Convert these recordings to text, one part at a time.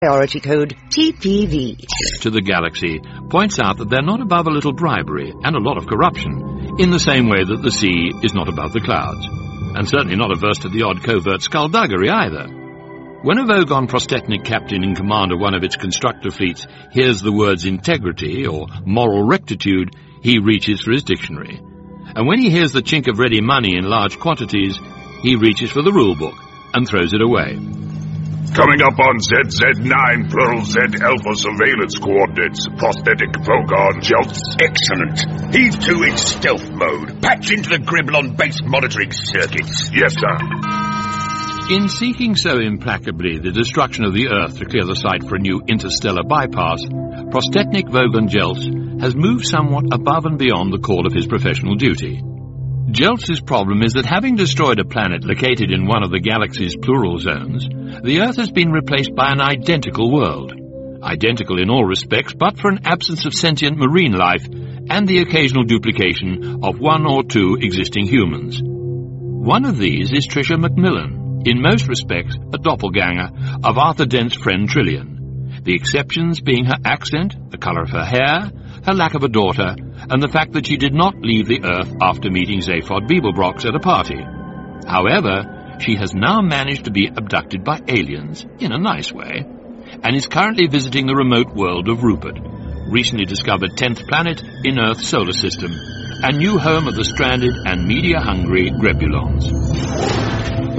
Priority code TPV to the galaxy points out that they're not above a little bribery and a lot of corruption, in the same way that the sea is not above the clouds, and certainly not averse to the odd covert skullduggery either. When a Vogon prostetnic captain in command of one of its constructor fleets hears the words integrity or moral rectitude, he reaches for his dictionary. And when he hears the chink of ready money in large quantities, he reaches for the rule book and throws it away. Coming up on ZZ9 plural Z Alpha surveillance coordinates, prosthetic Vogon Jelts. Excellent. Heave to in stealth mode. Patch into the Griblon-based monitoring circuits. Yes, sir. In seeking so implacably the destruction of the Earth to clear the site for a new interstellar bypass, prostetnic Vogon Jelts has moved somewhat above and beyond the call of his professional duty. Jelts' problem is that having destroyed a planet located in one of the galaxy's plural zones, the Earth has been replaced by an identical world. Identical in all respects, but for an absence of sentient marine life and the occasional duplication of one or two existing humans. One of these is Tricia Macmillan, in most respects a doppelganger of Arthur Dent's friend Trillian, the exceptions being her accent, the colour of her hair, her lack of a daughter, and the fact that she did not leave the Earth after meeting Zaphod Beeblebrox at a party. However, she has now managed to be abducted by aliens, in a nice way, and is currently visiting the remote world of Rupert, recently discovered 10th planet in Earth's solar system, and new home of the stranded and media-hungry Grebulons.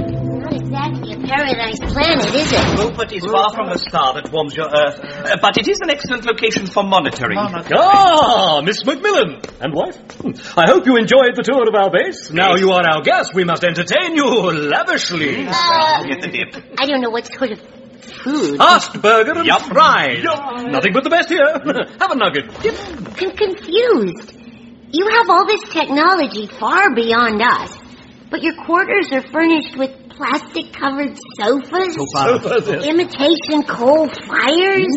Exactly a paradise planet, is it? Rupert is far from the star that warms your Earth, but it is an excellent location for monitoring. Ah, Miss Macmillan and wife. I hope you enjoyed the tour of our base. Now you are our guest, we must entertain you lavishly. Get the dip. I don't know what sort of food. Burger and fries. Nothing but the best here. Have a nugget. I'm confused. You have all this technology far beyond us, but your quarters are furnished with plastic-covered sofas, imitation coal fires,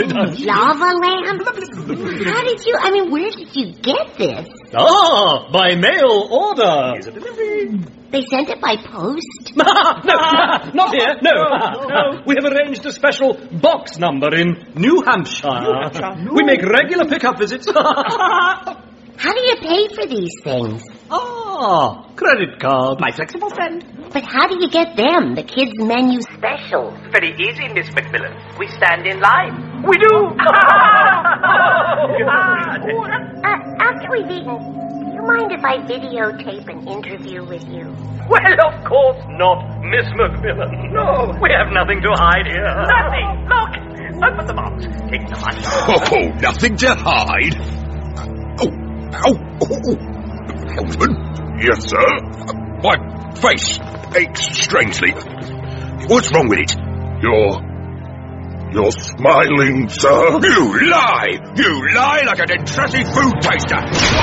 lava lamps. How did you, where did you get this? By mail order. Here's a delivery. They sent it by post? No, not here, no. We have arranged a special box number in New Hampshire. We make regular pickup visits. How do you pay for these things? Credit card. My flexible friend. But how do you get them, the kids' menu specials? Very easy, Miss Macmillan. We stand in line. We do! After we've eaten, do you mind if I videotape an interview with you? Well, of course not, Miss Macmillan. No, we have nothing to hide here. Nothing! Look! Open the box. Take the money. Oh, nothing to hide. Helmsman? Yes, sir? My face aches strangely. What's wrong with it? You're smiling, sir. You lie! You lie like a Dentrassi food taster!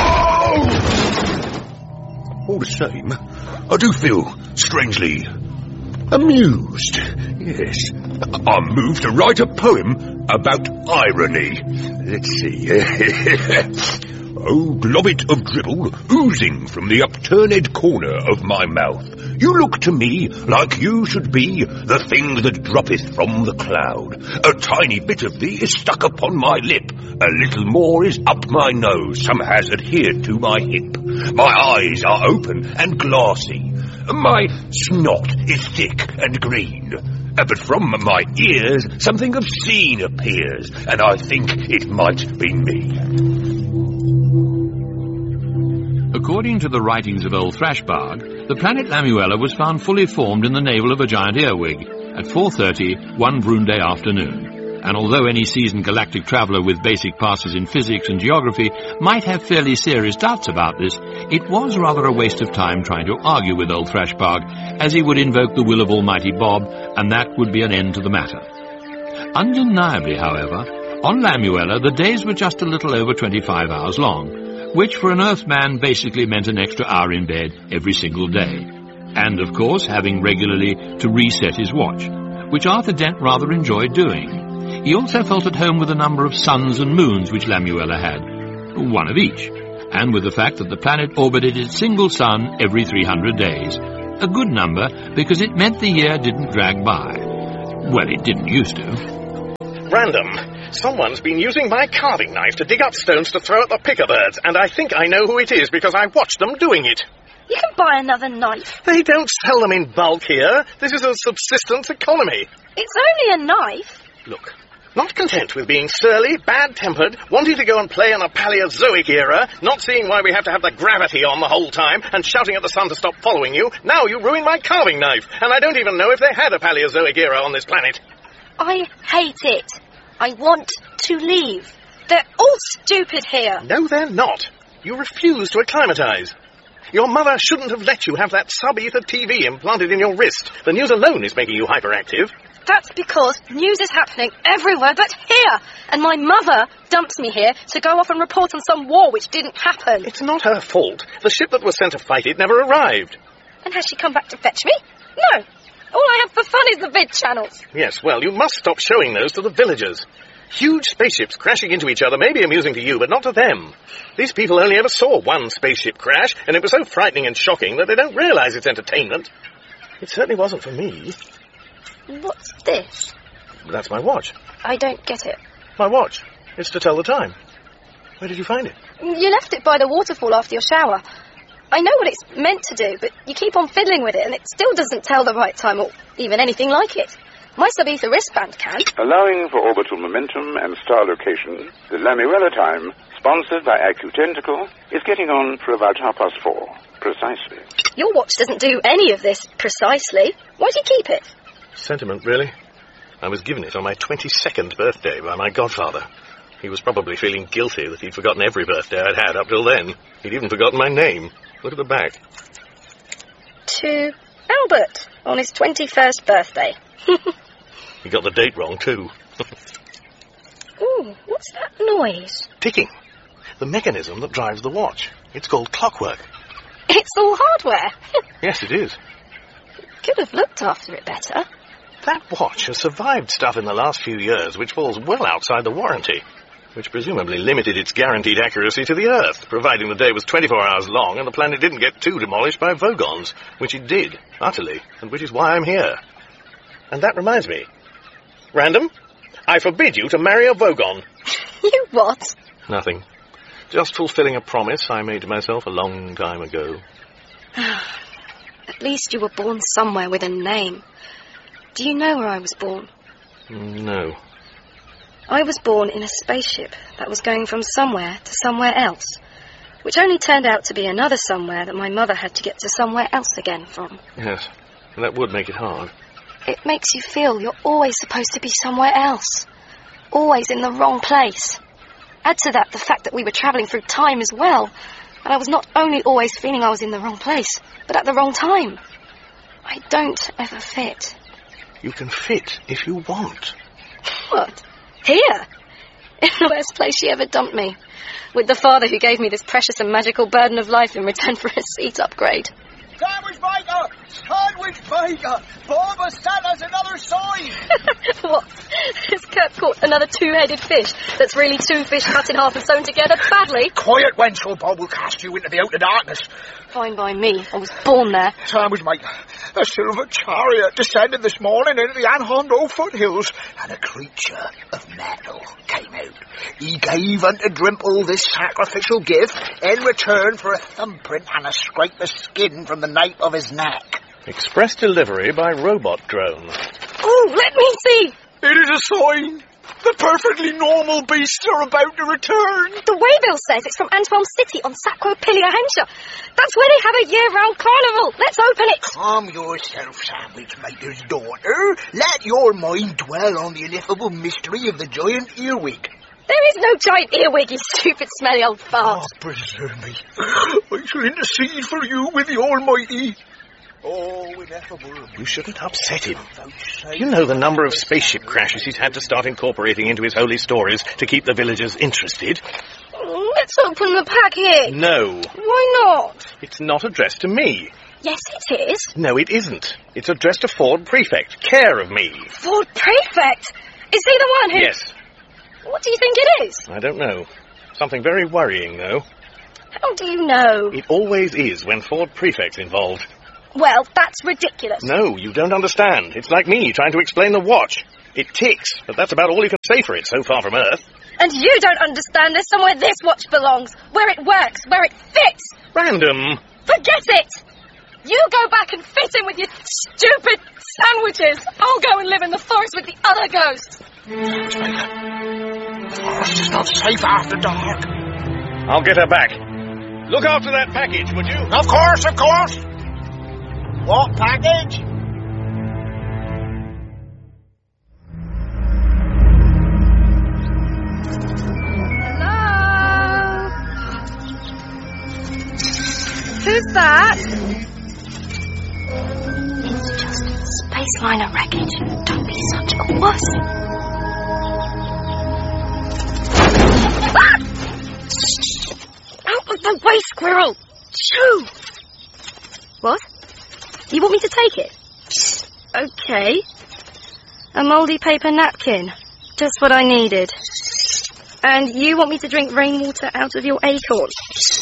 Oh! All the same, I do feel strangely amused. Yes. I'm moved to write a poem about irony. Let's see. Oh, globbit of dribble oozing from the upturned corner of my mouth. You look to me like you should be the thing that droppeth from the cloud. A tiny bit of thee is stuck upon my lip. A little more is up my nose. Some has adhered to my hip. My eyes are open and glassy. My snot is thick and green. But from my ears something obscene appears, and I think it might be me. According to the writings of old Thrashbarg, the planet Lamuella was found fully formed in the navel of a giant earwig at 4:30 one Brunday afternoon. And although any seasoned galactic traveller with basic passes in physics and geography might have fairly serious doubts about this, it was rather a waste of time trying to argue with old Thrashbarg, as he would invoke the will of Almighty Bob, and that would be an end to the matter. Undeniably, however, on Lamuella the days were just a little over 25 hours long, which for an Earthman basically meant an extra hour in bed every single day. And, of course, having regularly to reset his watch, which Arthur Dent rather enjoyed doing. He also felt at home with a number of suns and moons which Lamuella had, one of each, and with the fact that the planet orbited its single sun every 300 days, a good number because it meant the year didn't drag by. Well, it didn't used to. Random. Someone's been using my carving knife to dig up stones to throw at the picker-birds, and I think I know who it is because I watched them doing it. You can buy another knife. They don't sell them in bulk here. This is a subsistence economy. It's only a knife. Look, not content with being surly, bad-tempered, wanting to go and play in the Paleozoic era, not seeing why we have to have the gravity on the whole time, and shouting at the sun to stop following you, now you ruin my carving knife, and I don't even know if they had a Paleozoic era on this planet. I hate it. I want to leave. They're all stupid here. No, they're not. You refuse to acclimatise. Your mother shouldn't have let you have that sub-ether TV implanted in your wrist. The news alone is making you hyperactive. That's because news is happening everywhere but here. And my mother dumped me here to go off and report on some war which didn't happen. It's not her fault. The ship that was sent to fight it never arrived. And has she come back to fetch me? No. All I have for fun is the vid channels. Yes, well, you must stop showing those to the villagers. Huge spaceships crashing into each other may be amusing to you, but not to them. These people only ever saw one spaceship crash, and it was so frightening and shocking that they don't realise it's entertainment. It certainly wasn't for me. What's this? That's my watch. I don't get it. My watch. It's to tell the time. Where did you find it? You left it by the waterfall after your shower. I know what it's meant to do, but you keep on fiddling with it, and it still doesn't tell the right time or even anything like it. My sub-ether wristband can. Allowing for orbital momentum and star location, the Lamurella time, sponsored by Accutentacle, is getting on for about 4:30, precisely. Your watch doesn't do any of this precisely. Why do you keep it? Sentiment, really. I was given it on my 22nd birthday by my godfather. He was probably feeling guilty that he'd forgotten every birthday I'd had up till then. He'd even forgotten my name. Look at the back. To Albert on his 21st birthday. He got the date wrong, too. Ooh, what's that noise? Ticking. The mechanism that drives the watch. It's called clockwork. It's all hardware. Yes, it is. Could have looked after it better. That watch has survived stuff in the last few years which falls well outside the warranty, which presumably limited its guaranteed accuracy to the Earth, providing the day was 24 hours long and the planet didn't get too demolished by Vogons, which it did, utterly, and which is why I'm here. And that reminds me. Random, I forbid you to marry a Vogon. You what? Nothing. Just fulfilling a promise I made to myself a long time ago. At least you were born somewhere with a name. Do you know where I was born? No. I was born in a spaceship that was going from somewhere to somewhere else, which only turned out to be another somewhere that my mother had to get to somewhere else again from. Yes, that would make it hard. It makes you feel you're always supposed to be somewhere else. Always in the wrong place. Add to that the fact that we were travelling through time as well, and I was not only always feeling I was in the wrong place, but at the wrong time. I don't ever fit. You can fit if you want. What? Here? In the worst place she ever dumped me. With the father who gave me this precious and magical burden of life in return for a seat upgrade. Sandwich maker! Sandwich maker! Boba Santa's another sign! What? Has Kurt caught another two-headed fish that's really two fish cut in half and sewn together badly? Quiet, wench, or Bob will cast you into the outer darkness. Fine by me. I was born there. Sandwich maker. A silver chariot descended this morning into the Anhondo foothills, and a creature of metal came out. He gave unto Drimple this sacrificial gift in return for a thumbprint and a scrape of skin from the nape of his neck. Express delivery by robot drone. Oh, let me see! It is a sign. The perfectly normal beasts are about to return. The waybill says it's from Antwerp City on Sacro-Pilia Henshaw. That's where they have a year-round carnival. Let's open it. Calm yourself, sandwich maker's daughter. Let your mind dwell on the ineffable mystery of the giant earwig. There is no giant earwig, you stupid, smelly old fart. Oh, preserve me. I shall intercede for you with the Almighty. Oh, ineffable. You shouldn't upset him. Do you know the number of spaceship crashes he's had to start incorporating into his holy stories to keep the villagers interested? Let's open the pack here. No. Why not? It's not addressed to me. Yes, it is. No, it isn't. It's addressed to Ford Prefect. Care of me. Ford Prefect? Is he the one who... Yes. What do you think it is? I don't know. Something very worrying, though. How do you know? It always is when Ford Prefect's involved. Well, that's ridiculous. No, you don't understand. It's like me trying to explain the watch. It ticks, but that's about all you can say for it so far from Earth. And you don't understand there's somewhere this watch belongs, where it works, where it fits. Random. Forget it! You go back and fit in with your stupid sandwiches. I'll go and live in the forest with the other ghosts. The forest is not safe after dark. I'll get her back. Look after that package, would you? Of course, of course. What package? Hello? Who's that? It's just space liner wreckage. Don't be such a wuss. Ah! Out of the way, squirrel! Shoo! What? You want me to take it? Okay. A mouldy paper napkin. Just what I needed. And you want me to drink rainwater out of your acorn?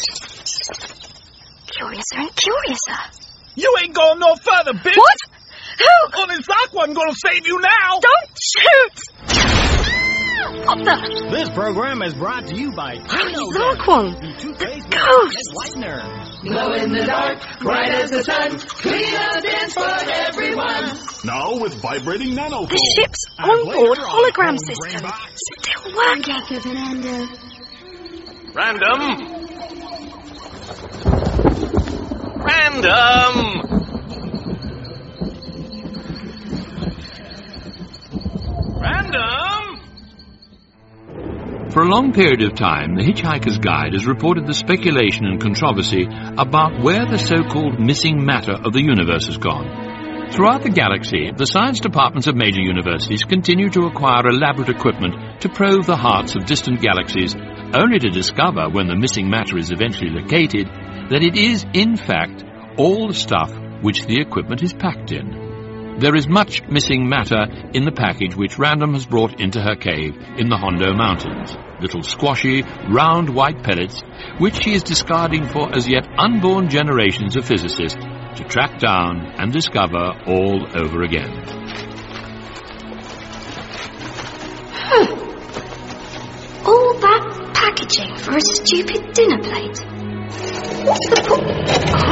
Curiouser and curiouser. You ain't going no further, bitch! What? Who? Well, this Zark wasn't gonna save you now! Don't shoot! What the? This program is brought to you by Zarquan, the ghost! Whitener. Glow in the dark, bright as the sun, clean a dance for everyone. Now with vibrating nanofoam. The ship's onboard hologram system. Still working. Random. Random! Random! For a long period of time, the Hitchhiker's Guide has reported the speculation and controversy about where the so-called missing matter of the universe has gone. Throughout the galaxy, the science departments of major universities continue to acquire elaborate equipment to probe the hearts of distant galaxies, only to discover, when the missing matter is eventually located, that it is, in fact, all the stuff which the equipment is packed in. There is much missing matter in the package which Random has brought into her cave in the Hondo Mountains. Little squashy, round white pellets, which she is discarding for as yet unborn generations of physicists to track down and discover all over again. All that packaging for a stupid dinner plate. What's the point?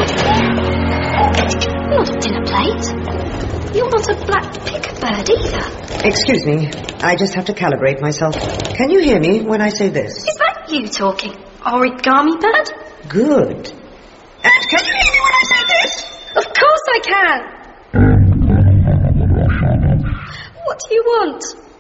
Not a dinner plate. You're not a black picker bird either. Excuse me, I just have to calibrate myself. Can you hear me when I say this? Is that you talking, origami bird? Good. And can you hear me when I say this? Of course I can. What do you want?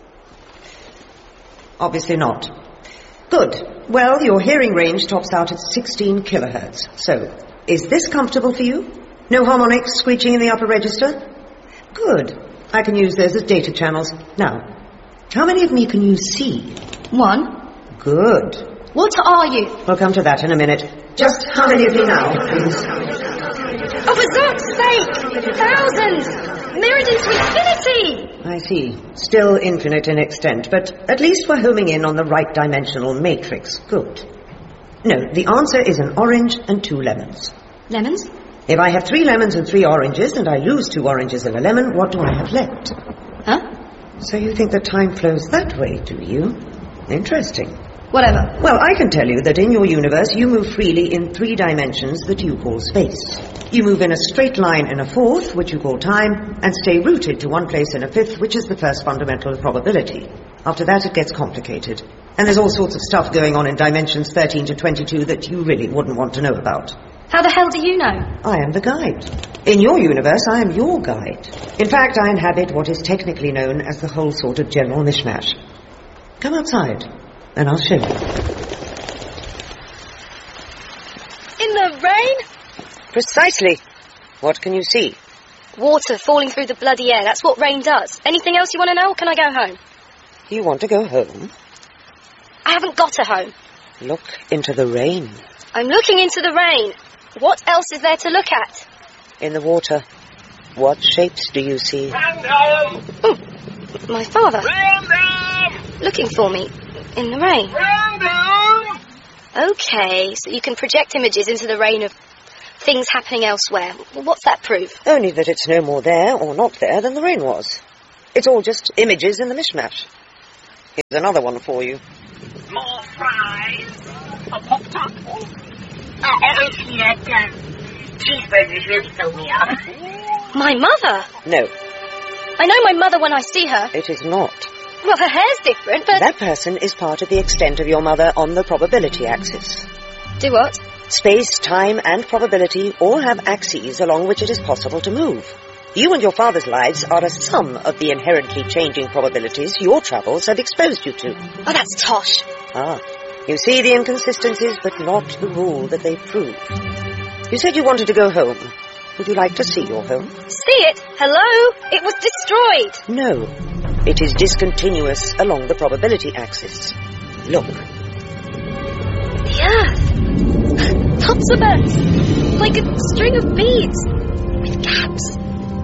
Obviously not. Good. Well, your hearing range tops out at 16 kilohertz. So, is this comfortable for you? No harmonics screeching in the upper register? Good. I can use those as data channels. Now, how many of me can you see? One. Good. What are you? We'll come to that in a minute. Just how many of me now, please? Oh, for Zark's sake! Thousands! Mirrored into infinity! I see. Still infinite in extent, but at least we're homing in on the right dimensional matrix. Good. No, the answer is an orange and 2 lemons. Lemons? If I have 3 lemons and 3 oranges, and I lose 2 oranges and a lemon, what do I have left? Huh? So you think that time flows that way, do you? Interesting. Whatever. Well, I can tell you that in your universe you move freely in 3 dimensions that you call space. You move in a straight line in a 4th, which you call time, and stay rooted to one place in a 5th, which is the first fundamental of probability. After that it gets complicated. And there's all sorts of stuff going on in dimensions 13 to 22 that you really wouldn't want to know about. How the hell do you know? I am the guide. In your universe, I am your guide. In fact, I inhabit what is technically known as the whole sort of general mishmash. Come outside, and I'll show you. In the rain? Precisely. What can you see? Water falling through the bloody air. That's what rain does. Anything else you want to know, or can I go home? You want to go home? I haven't got a home. Look into the rain. I'm looking into the rain. What else is there to look at? In the water. What shapes do you see? Random! Oh, my father. Random! Looking for me. In the rain. Random! Okay, so you can project images into the rain of things happening elsewhere. Well, what's that prove? Only that it's no more there or not there than the rain was. It's all just images in the mishmash. Here's another one for you. More fries? A Pop-Tart? Cheeseburgers really fill me up. My mother? No. I know my mother when I see her. It is not. Well, her hair's different, but... That person is part of the extent of your mother on the probability axis. Do what? Space, time, and probability all have axes along which it is possible to move. You and your father's lives are a sum of the inherently changing probabilities your travels have exposed you to. Oh, that's tosh. Ah, you see the inconsistencies, but not the rule that they prove. You said you wanted to go home. Would you like to see your home? See it? Hello? It was destroyed. No. It is discontinuous along the probability axis. Look. The Earth. Lots of Earth. Like a string of beads. With gaps.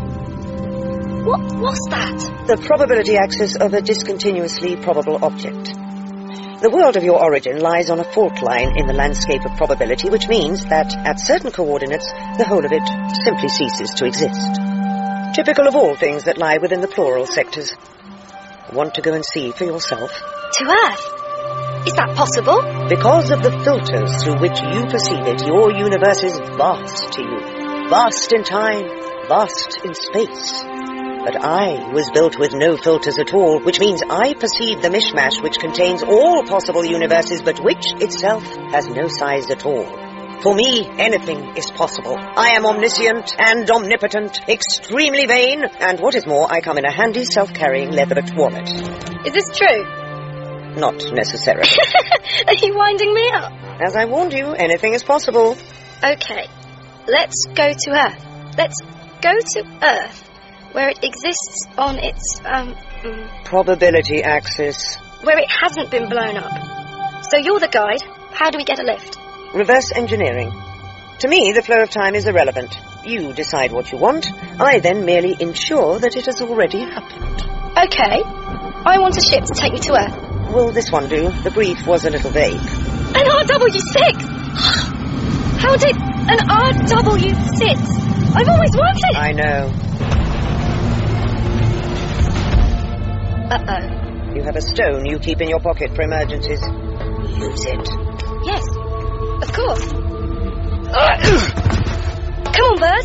What was that? The probability axis of a discontinuously probable object. The world of your origin lies on a fault line in the landscape of probability, which means that at certain coordinates, the whole of it simply ceases to exist. Typical of all things that lie within the plural sectors. Want to go and see for yourself? To Earth? Is that possible? Because of the filters through which you perceive it, your universe is vast to you. Vast in time, vast in space. But I was built with no filters at all, which means I perceive the mishmash which contains all possible universes, but which itself has no size at all. For me, anything is possible. I am omniscient and omnipotent, extremely vain, and what is more, I come in a handy self-carrying leatherette wallet. Is this true? Not necessarily. Are you winding me up? As I warned you, anything is possible. Okay, let's go to Earth. Let's go to Earth, where it exists on its, probability axis. Where it hasn't been blown up. So you're the guide. How do we get a lift? Reverse engineering. To me, the flow of time is irrelevant. You decide what you want. I then merely ensure that it has already happened. Okay. I want a ship to take me to Earth. Will this one do? The brief was a little vague. An RW6! How did an RW6? I've always wanted it! I know. Uh-oh. You have a stone you keep in your pocket for emergencies. Use it. Yes, of course. Come on, Bird.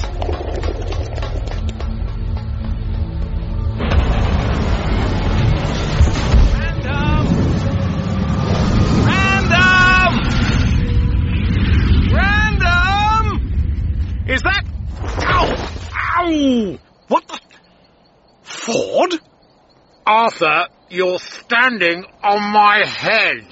Is that... Ow! Ow! What the... Ford? Arthur, you're standing on my head.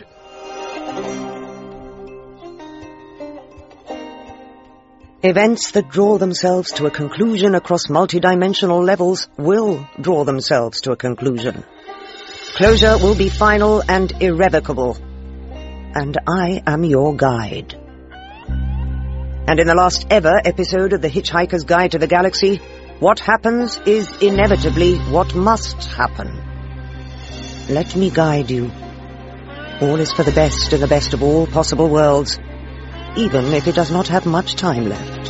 Events that draw themselves to a conclusion across multidimensional levels will draw themselves to a conclusion. Closure will be final and irrevocable. And I am your guide. And in the last ever episode of The Hitchhiker's Guide to the Galaxy, what happens is inevitably what must happen. Let me guide you. All is for the best in the best of all possible worlds, even if it does not have much time left.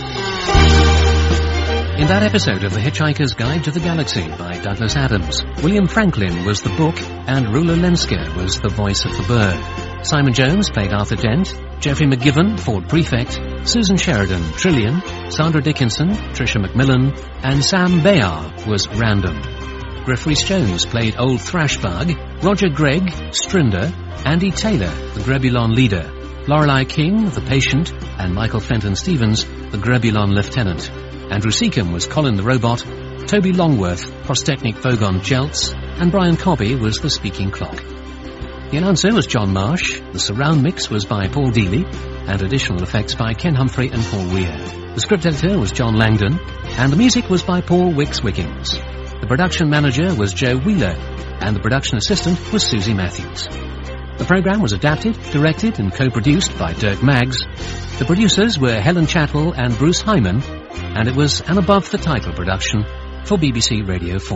In that episode of The Hitchhiker's Guide to the Galaxy by Douglas Adams, William Franklin was the book and Rula Lenska was the voice of the bird. Simon Jones played Arthur Dent, Geoffrey McGivern, Ford Prefect, Susan Sheridan, Trillian, Sandra Dickinson, Tricia Macmillan, and Sam Bayar was Random. Griff Rhys-Jones played Old Thrashbug, Roger Gregg, Strinder, Andy Taylor, the Grebulon leader, Lorelei King, the patient, and Michael Fenton Stevens, the Grebulon lieutenant. Andrew Seacombe was Colin the robot, Toby Longworth, Prostechnik Vogon Jeltz, and Brian Cobby was the speaking clock. The announcer was John Marsh, the surround mix was by Paul Dealey, and additional effects by Ken Humphrey and Paul Weir. The script editor was John Langdon, and the music was by Paul Wicks-Wickings. The production manager was Joe Wheeler, and the production assistant was Susie Matthews. The programme was adapted, directed and co-produced by Dirk Maggs. The producers were Helen Chatwell and Bruce Hyman, and it was an above-the-title production for BBC Radio 4.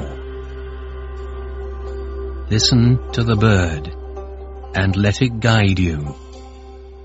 Listen to the bird, and let it guide you.